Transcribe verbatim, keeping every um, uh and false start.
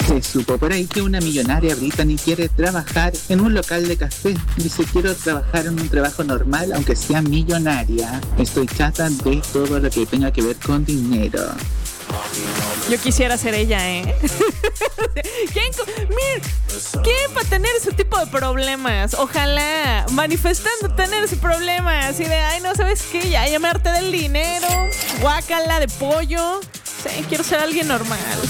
Se supo por ahí que una millonaria Brittany quiere trabajar en un local de café. Dice, quiero trabajar en un trabajo normal, aunque sea millonaria. Estoy chata de todo lo que tenga que ver con dinero. Yo quisiera ser ella, ¿eh? ¿Quién? Mir, ¿quién va a tener ese tipo de problemas? Ojalá, manifestando tener ese problema. Así de, ay, no, ¿sabes qué? Ya llamarte del dinero. Guácala de pollo. Sí, quiero ser alguien normal.